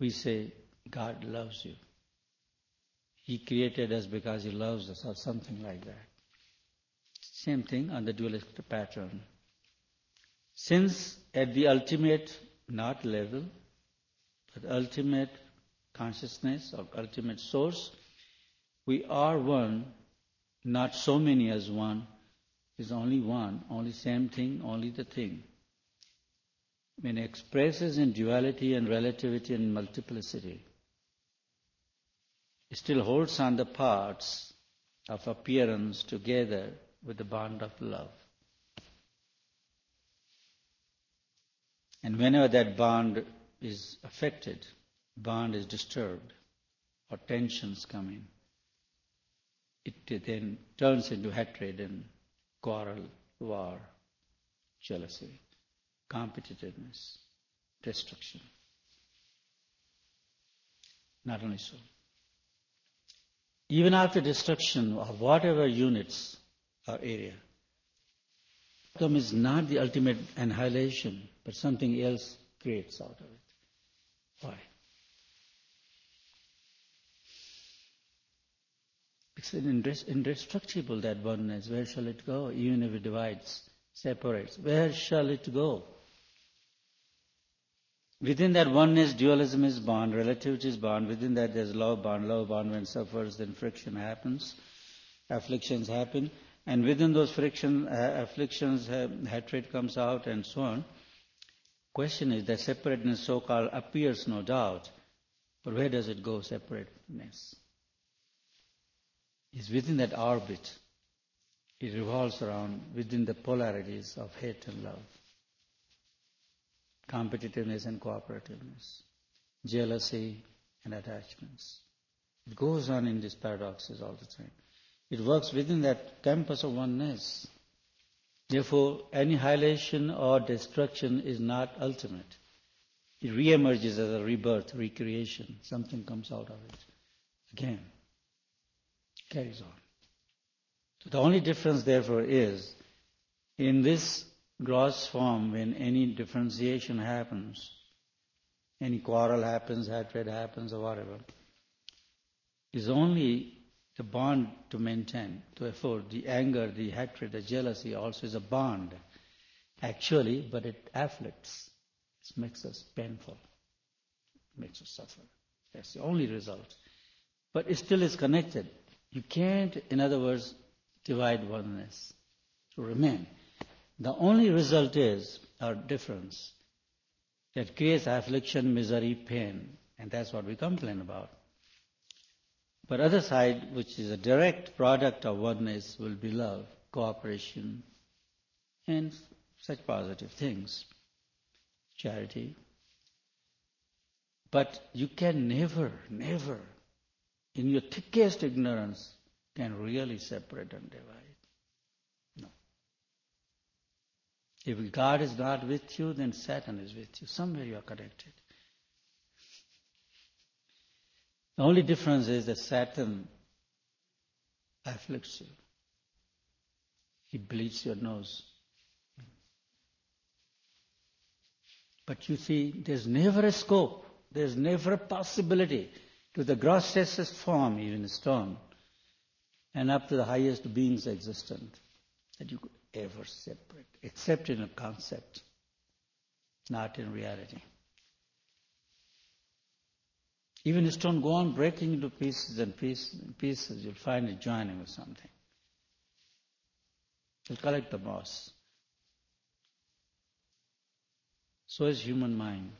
we say God loves you. He created us because He loves us, or something like that. Same thing on the dualistic pattern. Since at the ultimate, not level, but ultimate consciousness or ultimate source, we are one, not so many as one, is only one, only same thing, only the thing. When it expresses in duality and relativity and multiplicity, it still holds on the parts of appearance together with the bond of love. And whenever that bond is affected, bond is disturbed, or tensions come in, it then turns into hatred and quarrel, war, jealousy, competitiveness, destruction. Not only so. Even after destruction of whatever units or area, the outcome is not the ultimate annihilation, but something else creates out of it. Why? It's indestructible, that oneness. Where shall it go? Even if it divides, separates, where shall it go? Within that oneness, dualism is bond, relativity is bond. Within that there's love bond. Love bond, when suffers, then friction happens, afflictions happen. And within those afflictions, hatred comes out and so on. Question is that separateness so-called appears, no doubt. But where does it go, separateness? It's within that orbit. It revolves around within the polarities of hate and love, competitiveness and cooperativeness, jealousy and attachments. It goes on in these paradoxes all the time. It works within that campus of oneness. Therefore, annihilation or destruction is not ultimate. It re-emerges as a rebirth, recreation. Something comes out of it. Again, carries on. So the only difference, therefore, is in this gross form, when any differentiation happens, any quarrel happens, hatred happens, or whatever, is only the bond to maintain, to afford. The anger, the hatred, the jealousy also is a bond, actually, but it afflicts. It makes us painful. It makes us suffer. That's the only result. But it still is connected. You can't, in other words, divide oneness to remain. The only result is our difference that creates affliction, misery, pain, and that's what we complain about. But other side, which is a direct product of oneness, will be love, cooperation, and such positive things, charity. But you can never, in your thickest ignorance, can really separate and divide. No. If God is not with you, then Satan is with you. Somewhere you are connected. The only difference is that Satan afflicts you. He bleeds your nose. But you see, there's never a scope, there's never a possibility to the grossest form, even stone, and up to the highest beings existent, that you could ever separate, except in a concept, not in reality. Even a stone go on breaking into pieces and pieces, you'll find it joining with something. You'll collect the moss. So is human mind.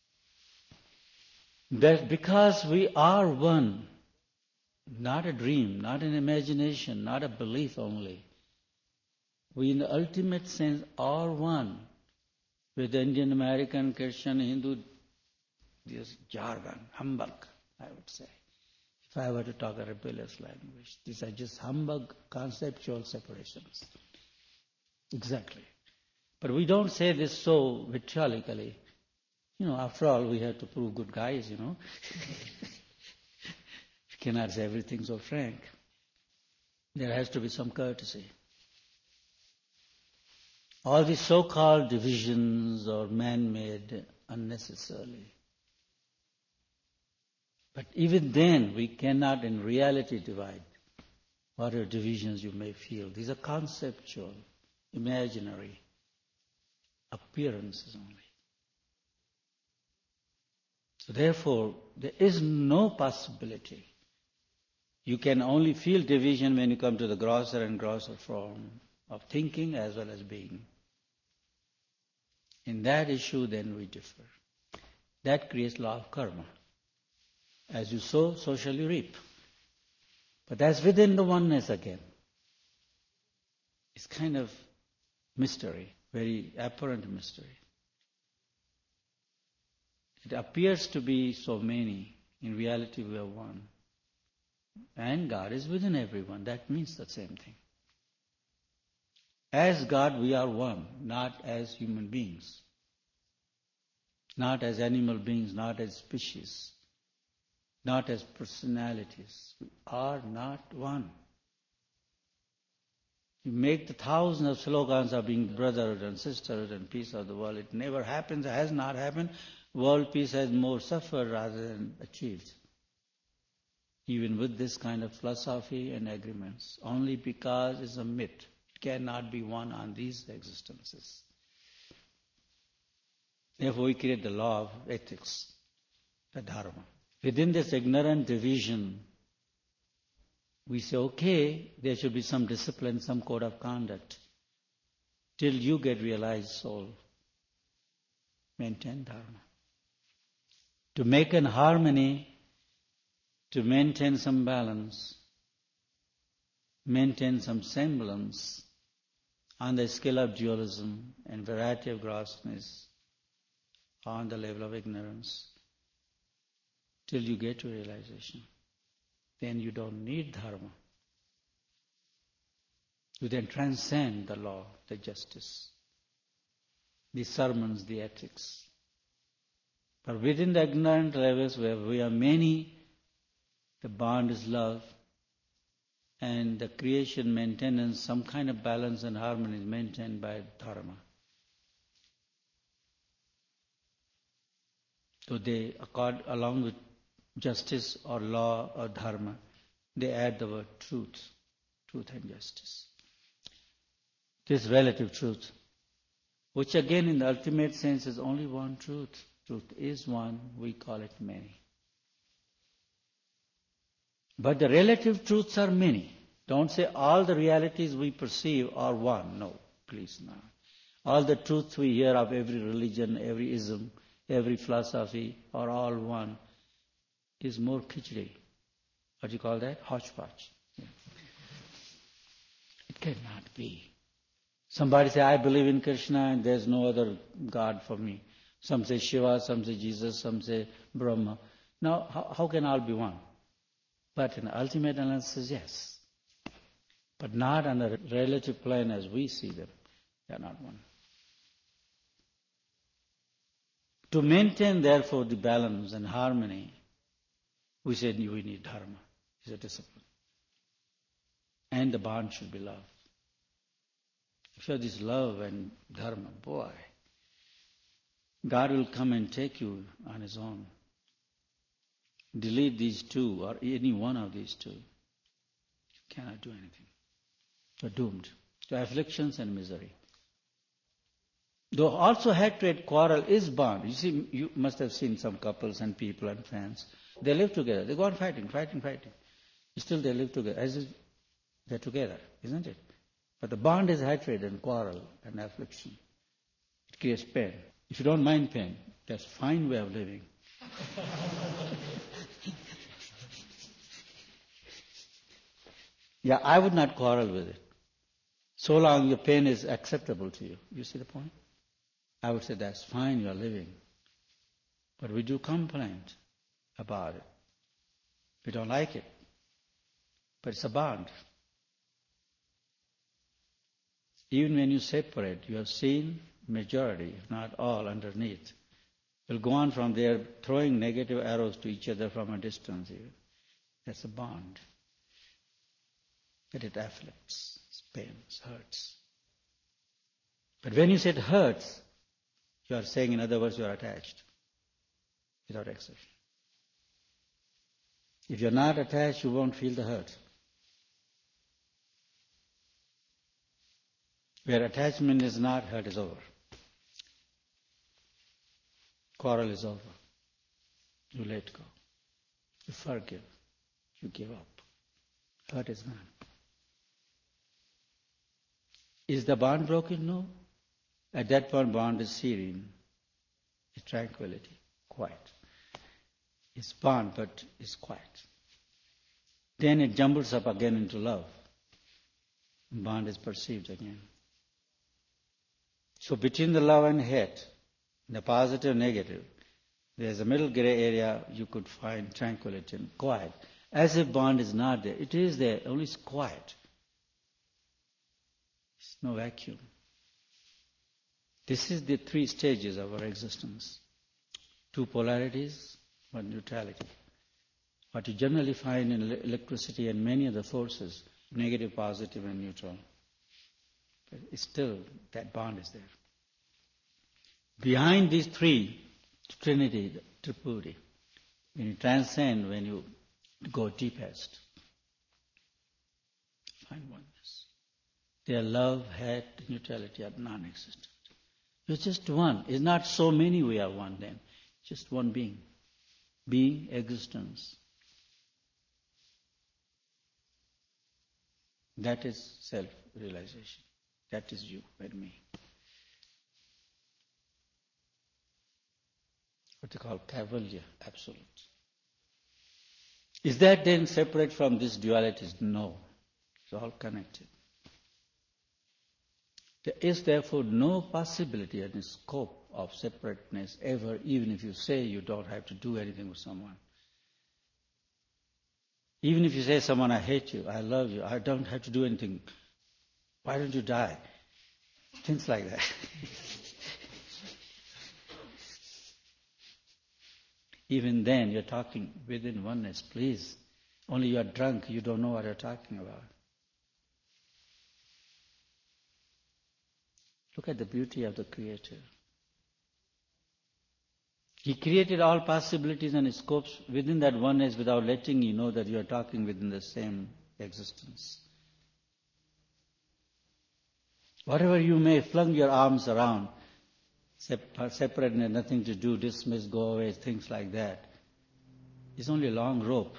That because we are one, not a dream, not an imagination, not a belief only, we in the ultimate sense are one with the Indian, American, Christian, Hindu, this jargon, humbug, I would say. If I were to talk a rebellious language, these are just humbug conceptual separations. Exactly. But we don't say this so vitriolically. After all, we have to prove good guys, We cannot say everything so frank. There has to be some courtesy. All these so-called divisions are man-made unnecessarily. But even then, we cannot in reality divide whatever divisions you may feel. These are conceptual, imaginary appearances only. So therefore, there is no possibility. You can only feel division when you come to the grosser and grosser form of thinking as well as being. In that issue, then we differ. That creates law of karma. As you sow, so shall you reap. But that's within the oneness again. It's kind of mystery, very apparent mystery. It appears to be so many. In reality, we are one. And God is within everyone. That means the same thing. As God, we are one, not as human beings. Not as animal beings, not as species. Not as personalities. We are not one. You make the thousands of slogans of being brothers and sisters and peace of the world. It never happens, has not happened. World peace has more suffered rather than achieved. Even with this kind of philosophy and agreements. Only because it's a myth. It cannot be one on these existences. Therefore we create the law of ethics, the dharma. Within this ignorant division, we say, okay, there should be some discipline, some code of conduct. Till you get realized soul. Maintain dharma. To make an harmony, to maintain some balance, maintain some semblance on the scale of dualism and variety of grossness, on the level of ignorance, till you get to realization. Then you don't need dharma. You then transcend the law, the justice, the sermons, the ethics. But within the ignorant levels where we are many, the bond is love, and the creation maintenance, some kind of balance and harmony is maintained by dharma. So they accord along with justice or law or dharma, they add the word truth and justice. This relative truth, which again in the ultimate sense is only one truth. Truth is one, we call it many. But the relative truths are many. Don't say all the realities we perceive are one. No, please not. All the truths we hear of every religion, every ism, every philosophy are all one. Is more khichdi. What do you call that? Hodgepodge. Yeah. It cannot be. Somebody say, I believe in Krishna and there's no other God for me. Some say Shiva, some say Jesus, some say Brahma. Now, how can all be one? But in the ultimate analysis, yes. But not on the relative plane as we see them. They are not one. To maintain, therefore, the balance and harmony, we said we need dharma. It's a discipline. And the bond should be love. If you have this love and dharma, boy, God will come and take you on His own. Delete these two or any one of these two. You cannot do anything. You're doomed to afflictions and misery. Though also hatred, quarrel is bond. You see, you must have seen some couples and people and friends. They live together. They go on fighting. Still they live together as if they're together, isn't it? But the bond is hatred and quarrel and affliction. It creates pain. If you don't mind pain, that's a fine way of living. Yeah, I would not quarrel with it. So long your pain is acceptable to you. You see the point? I would say that's fine, you are living. But we do complain about it. We don't like it. But it's a bond. Even when you separate, you have seen majority, if not all, underneath. Will go on from there throwing negative arrows to each other from a distance even. That's a bond. But it afflicts, pains, hurts. But when you say it hurts, you are saying, in other words, you are attached. Without exception. If you're not attached, you won't feel the hurt. Where attachment is not, hurt is over. Quarrel is over. You let go. You forgive. You give up. Hurt is gone. Is the bond broken? No. At that point, bond is serene. It's tranquility, quiet. It's bond, but it's quiet. Then it jumbles up again into love. Bond is perceived again. So between the love and hate, the positive and negative, there's a middle gray area you could find tranquility and quiet. As if bond is not there. It is there, only it's quiet. It's no vacuum. This is the three stages of our existence. Two polarities, one neutrality. What you generally find in electricity and many other forces, negative, positive, and neutral. But it's still, that bond is there. Behind these three, Trinity, Tripuri, when you transcend, when you go deepest, find oneness. Their love, hate, neutrality are non-existent. You're just one. It's not so many we are one then. Just one being. Being, existence. That is self-realization. That is you and me. What they call Kaivalya, absolute. Is that then separate from these dualities? No. It's all connected. There is therefore no possibility and scope of separateness ever, even if you say you don't have to do anything with someone. Even if you say someone, I hate you, I love you, I don't have to do anything. Why don't you die? Things like that. Even then, you're talking within oneness, please. Only you're drunk, you don't know what you're talking about. Look at the beauty of the Creator. He created all possibilities and scopes within that oneness without letting you know that you are talking within the same existence. Whatever you may flung your arms around, separate and nothing to do, dismiss, go away, things like that, it's only a long rope.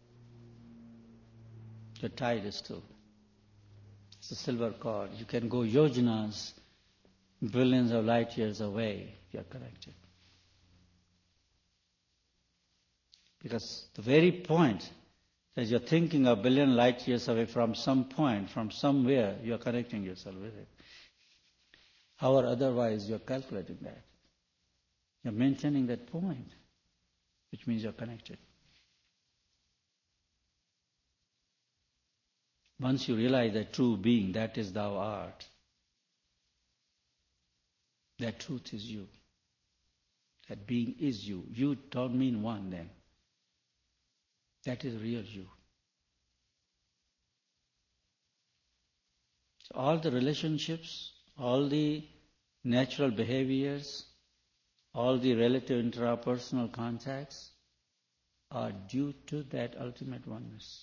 The tide is still. It's a silver cord. You can go yojanas, billions of light years away, you are connected. Because the very point that you're thinking of billion light years away from some point, from somewhere, you're connecting yourself with it. How or otherwise you're calculating that. You're maintaining that point, which means you're connected. Once you realize that true being, that is thou art, that truth is you. That being is you. You don't mean one then. That is real you. So all the relationships, all the natural behaviors, all the relative intrapersonal contacts are due to that ultimate oneness.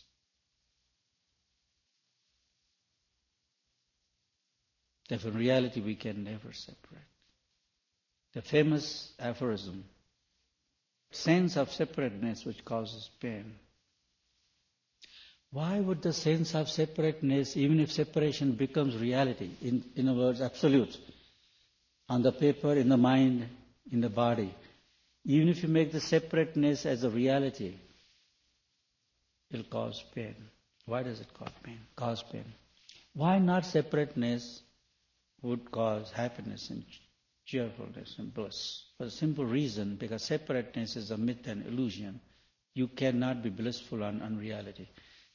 Therefore, in reality, we can never separate. The famous aphorism, sense of separateness which causes pain. Why would the sense of separateness, even if separation becomes reality, in other words, absolute, on the paper, in the mind, in the body, even if you make the separateness as a reality, it will cause pain. Why does it cause pain? Why not separateness would cause happiness and cheerfulness and bliss? For the simple reason, because separateness is a myth and illusion. You cannot be blissful on unreality.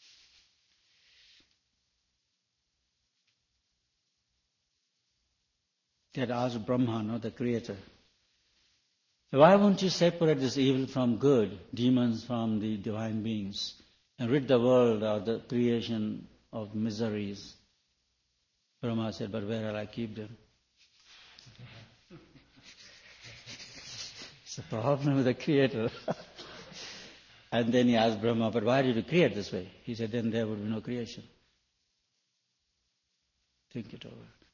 They had asked Brahma, the creator, why won't you separate this evil from good, demons from the divine beings, and rid the world of the creation of miseries? Brahma said, but where will I keep them? It's a problem with the creator. And then he asked Brahma, but why did you create this way? He said, then there would be no creation. Think it over.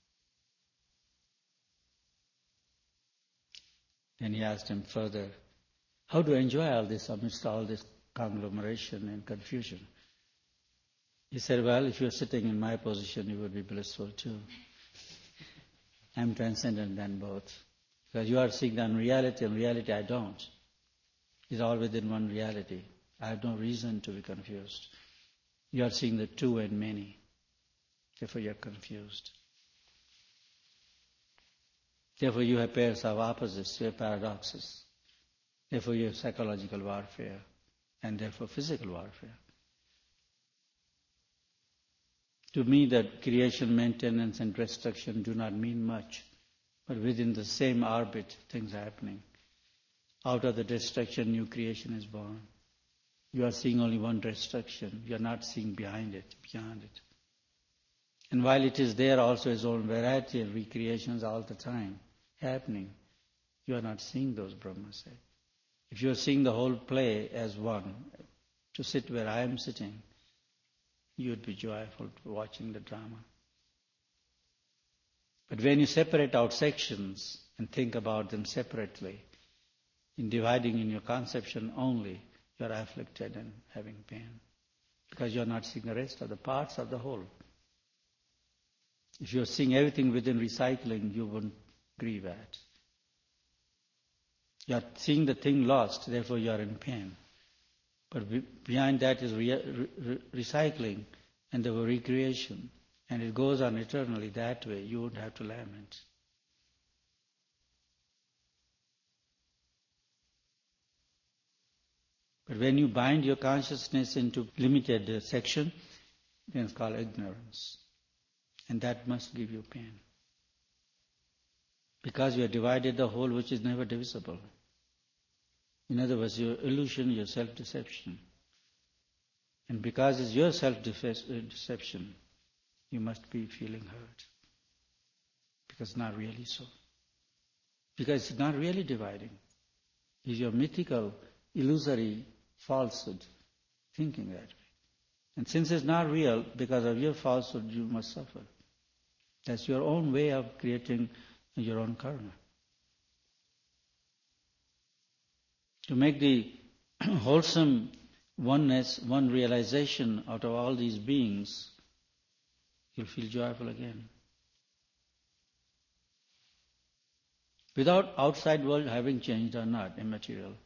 Then he asked him further, how do I enjoy all this amidst all this conglomeration and confusion? He said, well, if you're sitting in my position, you would be blissful too. I'm transcendent than both. Because you are seeing the unreality, and reality I don't. It's all within one reality. I have no reason to be confused. You are seeing the two and many. Therefore you are confused. Therefore you have pairs of opposites, you have paradoxes. Therefore you have psychological warfare, and therefore physical warfare. To me, that creation, maintenance, and destruction do not mean much, but within the same orbit, things are happening. Out of the destruction, new creation is born. You are seeing only one destruction. You are not seeing behind it, beyond it. And while it is there also its own variety of recreations all the time happening, you are not seeing those, Brahma said. If you are seeing the whole play as one, to sit where I am sitting, you would be joyful watching the drama. But when you separate out sections and think about them separately, in dividing in your conception only, you are afflicted and having pain. Because you are not seeing the rest of the parts of the whole. If you are seeing everything within recycling, you wouldn't grieve at. You are seeing the thing lost, therefore you are in pain. But behind that is recycling and the recreation. And it goes on eternally that way. You won't have to lament. But when you bind your consciousness into limited section, then it's called ignorance. And that must give you pain. Because you have divided the whole which is never divisible. In other words, your illusion, your self-deception. And because it's your self-deception, you must be feeling hurt. Because it's not really so. Because it's not really dividing. It's your mythical, illusory falsehood thinking that way. And since it's not real, because of your falsehood, you must suffer. That's your own way of creating your own karma. To make the wholesome oneness, one realization out of all these beings, you'll feel joyful again. Without outside world having changed or not, immaterial.